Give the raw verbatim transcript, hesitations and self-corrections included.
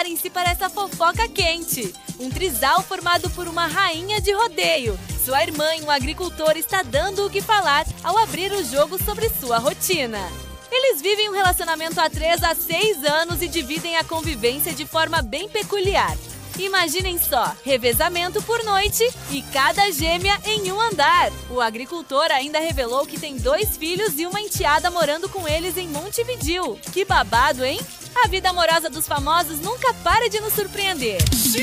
Preparem-se para essa fofoca quente. Um trisal formado por uma rainha de rodeio. Sua irmã e um agricultor está dando o que falar ao abrir o jogo sobre sua rotina. Eles vivem um relacionamento há três a seis anos e dividem a convivência de forma bem peculiar. Imaginem só, revezamento por noite e cada gêmea em um andar. O agricultor ainda revelou que tem dois filhos e uma enteada morando com eles em Montevidéu. Que babado, hein? A vida amorosa dos famosos nunca para de nos surpreender.